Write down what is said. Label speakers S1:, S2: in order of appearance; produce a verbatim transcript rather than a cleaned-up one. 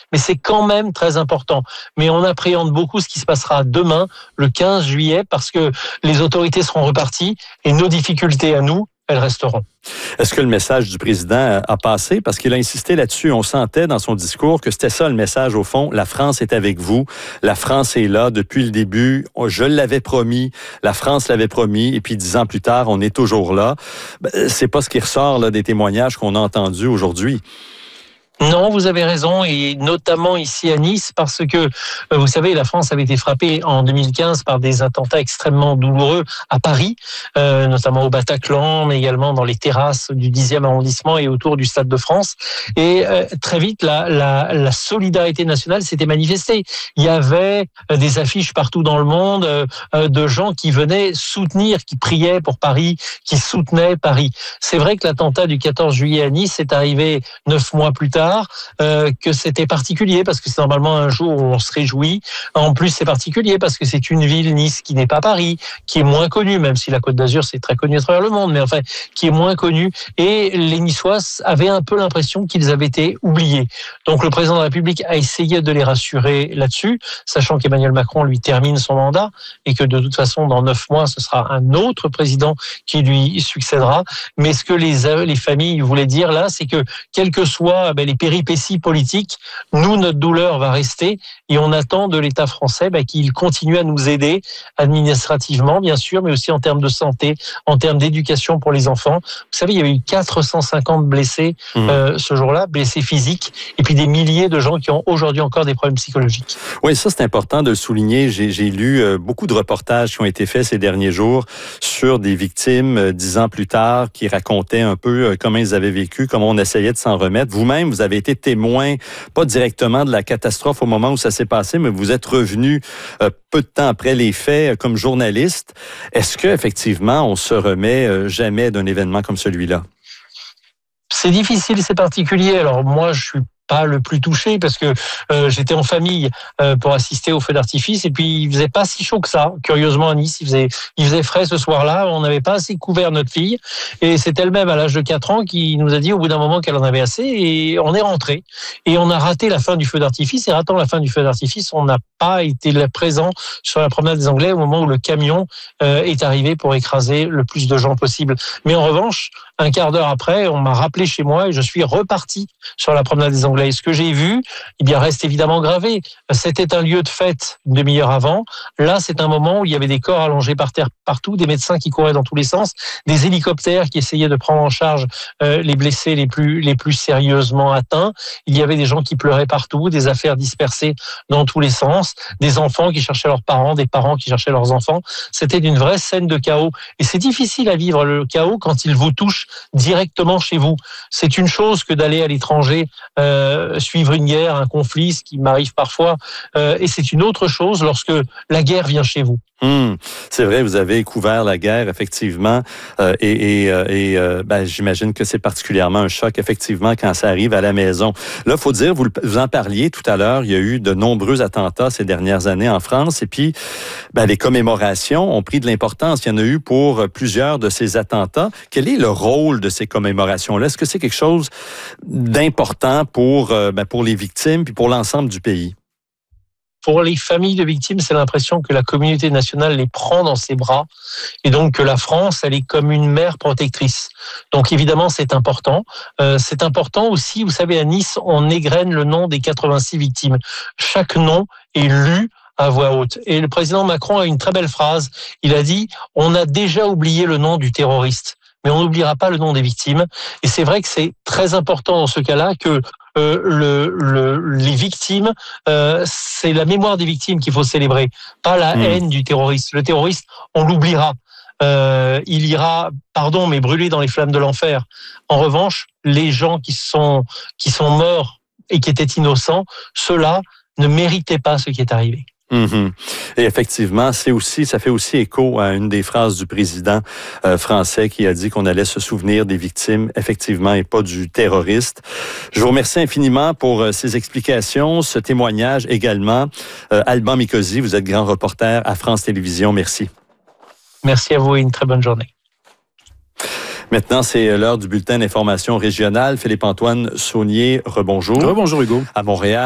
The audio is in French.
S1: mais c'est quand même très important. Mais on appréhende beaucoup ce qui se passera demain, le quinze juillet, parce que les autorités seront reparties et nos difficultés à nous, elles resteront.
S2: Est-ce que le message du président a passé? Parce qu'il a insisté là-dessus. On sentait dans son discours que c'était ça le message au fond. La France est avec vous. La France est là depuis le début. Je l'avais promis. La France l'avait promis. Et puis dix ans plus tard, on est toujours là. C'est pas ce qui ressort là, des témoignages qu'on a entendus aujourd'hui.
S1: Non, vous avez raison, et notamment ici à Nice, parce que, euh, vous savez, la France avait été frappée en deux mille quinze par des attentats extrêmement douloureux à Paris, euh, notamment au Bataclan, mais également dans les terrasses du dixième arrondissement et autour du Stade de France. Et euh, très vite, la, la, la solidarité nationale s'était manifestée. Il y avait des affiches partout dans le monde euh, de gens qui venaient soutenir, qui priaient pour Paris, qui soutenaient Paris. C'est vrai que l'attentat du quatorze juillet à Nice est arrivé neuf mois plus tard. Euh, que c'était particulier parce que c'est normalement un jour où on se réjouit. En plus, c'est particulier parce que c'est une ville, Nice, qui n'est pas Paris, qui est moins connue, même si la Côte d'Azur, c'est très connu à travers le monde, mais enfin, qui est moins connue. Et les Niçois avaient un peu l'impression qu'ils avaient été oubliés. Donc, le président de la République a essayé de les rassurer là-dessus, sachant qu'Emmanuel Macron, lui, termine son mandat et que de toute façon, dans neuf mois, ce sera un autre président qui lui succédera. Mais ce que les, les familles voulaient dire là, c'est que, quel que soit ben, les péripéties politiques, nous, notre douleur va rester et on attend de l'État français bah, qu'il continue à nous aider administrativement, bien sûr, mais aussi en termes de santé, en termes d'éducation pour les enfants. Vous savez, il y avait eu quatre cent cinquante blessés mmh. euh, ce jour-là, blessés physiques, et puis des milliers de gens qui ont aujourd'hui encore des problèmes psychologiques.
S2: Oui, ça, c'est important de le souligner. J'ai, j'ai lu euh, beaucoup de reportages qui ont été faits ces derniers jours sur des victimes, euh, dix ans plus tard, qui racontaient un peu euh, comment ils avaient vécu, comment on essayait de s'en remettre. Vous-même, vous avez été témoin, pas directement de la catastrophe au moment où ça s'est passé, mais vous êtes revenu euh, peu de temps après les faits euh, comme journaliste. Est-ce qu'effectivement, on se remet euh, jamais d'un événement comme celui-là?
S1: C'est difficile, c'est particulier. Alors moi, je suis pas le plus touché parce que euh, j'étais en famille euh, pour assister au feu d'artifice et puis il faisait pas si chaud que ça. Curieusement à Nice, il faisait il faisait frais ce soir-là, on n'avait pas assez couvert notre fille et c'est elle-même à l'âge de quatre ans qui nous a dit au bout d'un moment qu'elle en avait assez et on est rentré et on a raté la fin du feu d'artifice et ratant la fin du feu d'artifice, on n'a pas été présent sur la promenade des Anglais au moment où le camion euh, est arrivé pour écraser le plus de gens possible. Mais en revanche, un quart d'heure après, on m'a rappelé chez moi et je suis reparti sur la promenade des Anglais. Et ce que j'ai vu, eh bien, reste évidemment gravé. C'était un lieu de fête une demi-heure avant. Là, c'est un moment où il y avait des corps allongés par terre partout, des médecins qui couraient dans tous les sens, des hélicoptères qui essayaient de prendre en charge euh, les blessés les plus, les plus sérieusement atteints. Il y avait des gens qui pleuraient partout, des affaires dispersées dans tous les sens, des enfants qui cherchaient leurs parents, des parents qui cherchaient leurs enfants. C'était une vraie scène de chaos. Et c'est difficile à vivre le chaos quand il vous touche directement chez vous. C'est une chose que d'aller à l'étranger euh, suivre une guerre, un conflit, ce qui m'arrive parfois, euh, et c'est une autre chose lorsque la guerre vient chez vous.
S2: Hum, c'est vrai, vous avez couvert la guerre, effectivement, euh, et, et, et euh, ben, j'imagine que c'est particulièrement un choc, effectivement, quand ça arrive à la maison. Là, faut dire, vous, vous en parliez tout à l'heure, il y a eu de nombreux attentats ces dernières années en France, et puis ben, les commémorations ont pris de l'importance. Il y en a eu pour plusieurs de ces attentats. Quel est le rôle de ces commémorations-là? Est-ce que c'est quelque chose d'important pour, euh, ben, pour les victimes puis pour l'ensemble du pays?
S1: Pour les familles de victimes, c'est l'impression que la communauté nationale les prend dans ses bras et donc que la France, elle est comme une mère protectrice. Donc évidemment, c'est important. Euh, c'est important aussi, vous savez, à Nice, on égrène le nom des quatre-vingt-six victimes. Chaque nom est lu à voix haute. Et le président Macron a une très belle phrase. Il a dit « On a déjà oublié le nom du terroriste, mais on n'oubliera pas le nom des victimes. » Et c'est vrai que c'est très important dans ce cas-là que Euh, le, le, les victimes, euh, c'est la mémoire des victimes qu'il faut célébrer, pas la mmh. haine du terroriste. Le terroriste, on l'oubliera. Euh, il ira, pardon, mais brûler dans les flammes de l'enfer. En revanche, les gens qui sont, qui sont morts et qui étaient innocents, ceux-là ne méritaient pas ce qui est arrivé.
S2: Mm-hmm. Et effectivement, c'est aussi, ça fait aussi écho à une des phrases du président euh, français qui a dit qu'on allait se souvenir des victimes, effectivement, et pas du terroriste. Je vous remercie infiniment pour euh, ces explications, ce témoignage également. Euh, Alban Mikosi, vous êtes grand reporter à France Télévisions. Merci.
S1: Merci à vous et une très bonne journée.
S2: Maintenant, c'est l'heure du bulletin d'information régionale. Philippe-Antoine Saunier, rebonjour.
S3: Rebonjour Hugo.
S2: À Montréal.